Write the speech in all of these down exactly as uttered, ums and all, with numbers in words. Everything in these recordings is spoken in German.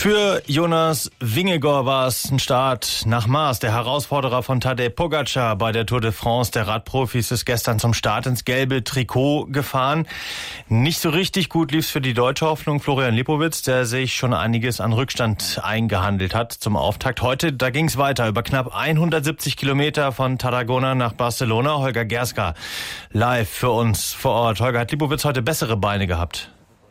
Für Jonas Vingegaard war es ein Start nach Maß. Der Herausforderer von Tadej Pogačar bei der Tour de France der Radprofis ist gestern zum Start ins gelbe Trikot gefahren. Nicht so richtig gut lief's für die deutsche Hoffnung Florian Lipowitz, der sich schon einiges an Rückstand eingehandelt hat zum Auftakt. Heute, da ging's weiter über knapp hundertsiebzig Kilometer von Tarragona nach Barcelona. Holger Gerska live für uns vor Ort. Holger, hat Lipowitz heute bessere Beine gehabt?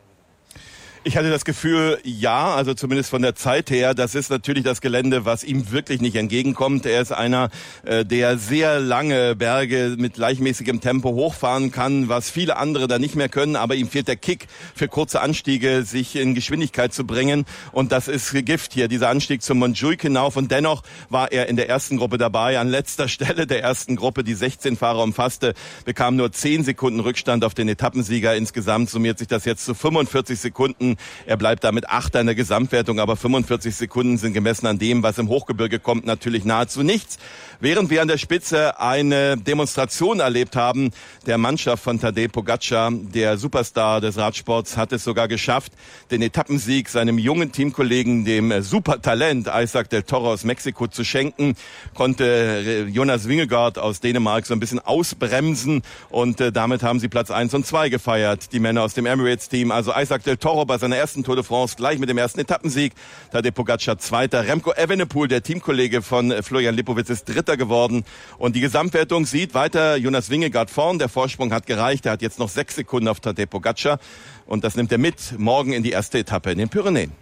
Ich hatte das Gefühl, ja, also zumindest von der Zeit her. Das ist natürlich das Gelände, was ihm wirklich nicht entgegenkommt. Er ist einer, der sehr lange Berge mit gleichmäßigem Tempo hochfahren kann, was viele andere da nicht mehr können. Aber ihm fehlt der Kick für kurze Anstiege, sich in Geschwindigkeit zu bringen. Und das ist Gift hier, dieser Anstieg zum Montjuic hinauf. Und dennoch war er in der ersten Gruppe dabei. An letzter Stelle der ersten Gruppe, die sechzehn Fahrer umfasste, bekam nur zehn Sekunden Rückstand auf den Etappensieger. Insgesamt summiert sich das jetzt zu fünfundvierzig Sekunden. Er bleibt damit Achter in der Gesamtwertung, aber fünfundvierzig Sekunden sind gemessen an dem, was im Hochgebirge kommt, natürlich nahezu nichts. Während wir an der Spitze eine Demonstration erlebt haben, der Mannschaft von Tadej Pogačar, der Superstar des Radsports, hat es sogar geschafft, den Etappensieg seinem jungen Teamkollegen, dem Supertalent Isaac del Toro aus Mexiko zu schenken, konnte Jonas Vingegaard aus Dänemark so ein bisschen ausbremsen und äh, damit haben sie Platz eins und zwei gefeiert, die Männer aus dem Emirates-Team. Also Isaac del Toro bei seiner ersten Tour de France gleich mit dem ersten Etappensieg, Tadej Pogačar Zweiter, Remco Evenepoel, der Teamkollege von Florian Lipowitz, ist Dritter geworden. Und die Gesamtwertung sieht weiter Jonas Vingegaard vorn. Der Vorsprung hat gereicht. Er hat jetzt noch sechs Sekunden auf Tadej Pogačar. Und das nimmt er mit morgen in die erste Etappe in den Pyrenäen.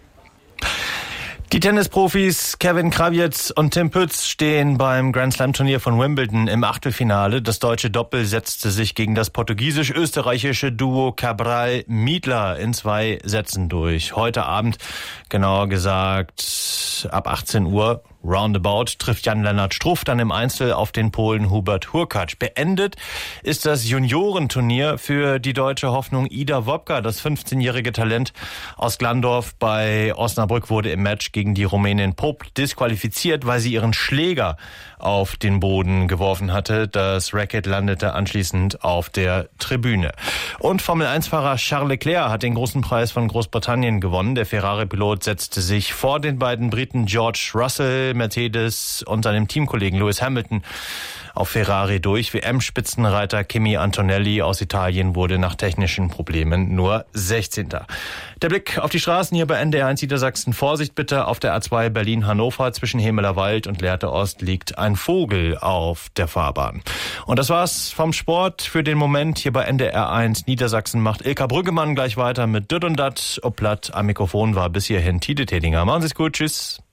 Die Tennisprofis Kevin Krawietz und Tim Pütz stehen beim Grand Slam Turnier von Wimbledon im Achtelfinale. Das deutsche Doppel setzte sich gegen das portugiesisch-österreichische Duo Cabral-Miedler in zwei Sätzen durch. Heute Abend, genauer gesagt ab achtzehn Uhr, roundabout, trifft Jan-Lennart Struff dann im Einzel auf den Polen Hubert Hurkacz. Beendet ist das Juniorenturnier für die deutsche Hoffnung Ida Wopka. Das fünfzehnjährige Talent aus Glandorf bei Osnabrück wurde im Match gegen die Rumänin Popp disqualifiziert, weil sie ihren Schläger auf den Boden geworfen hatte. Das Racket landete anschließend auf der Tribüne. Und Formel eins Fahrer Charles Leclerc hat den großen Preis von Großbritannien gewonnen. Der Ferrari-Pilot setzte sich vor den beiden Briten George Russell, Mercedes und seinem Teamkollegen Lewis Hamilton auf Ferrari durch. W M-Spitzenreiter Kimi Antonelli aus Italien wurde nach technischen Problemen nur sechzehnter Der Blick auf die Straßen hier bei N D R eins Niedersachsen. Vorsicht bitte auf der A zwei Berlin-Hannover. Zwischen Hemeler Wald und Lehrte Ost liegt ein Vogel auf der Fahrbahn. Und das war's vom Sport für den Moment. Hier bei N D R eins Niedersachsen macht Ilka Brüggemann gleich weiter mit Düt und Dat. Ob platt am Mikrofon war bis hierhin Tide Tedinger. Machen Sie's gut. Tschüss.